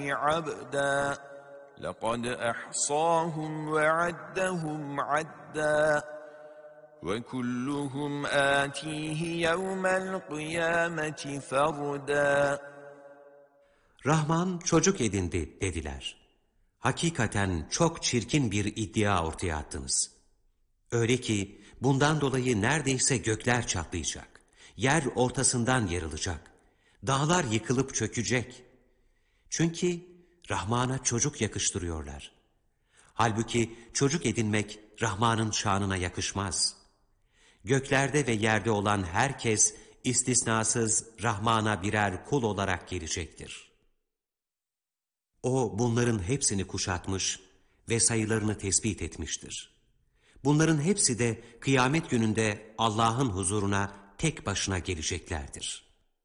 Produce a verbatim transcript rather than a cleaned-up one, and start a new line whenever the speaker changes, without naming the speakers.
عَبْدًا لَقَدْ أَحْصَاهُمْ وَعَدَّهُمْ عَدًّا وَكُلُّهُمْ آتِيهِ يَوْمَ الْقِيَامَةِ فَرْدًا.
Rahman çocuk edindi dediler. Hakikaten çok çirkin bir iddia ortaya attınız. Öyle ki bundan dolayı neredeyse gökler çatlayacak, yer ortasından yarılacak, dağlar yıkılıp çökecek. Çünkü Rahman'a çocuk yakıştırıyorlar. Halbuki çocuk edinmek Rahman'ın şanına yakışmaz. Göklerde ve yerde olan herkes istisnasız Rahman'a birer kul olarak gelecektir. O bunların hepsini kuşatmış ve sayılarını tespit etmiştir. Bunların hepsi de kıyamet gününde Allah'ın huzuruna tek başına geleceklerdir.